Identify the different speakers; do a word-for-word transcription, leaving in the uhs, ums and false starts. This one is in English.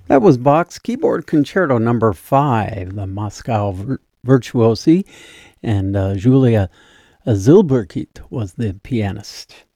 Speaker 1: That was Bach's Keyboard Concerto number five, the Moscow Vir- Virtuosi, and uh, Julia Zilberkit was the pianist.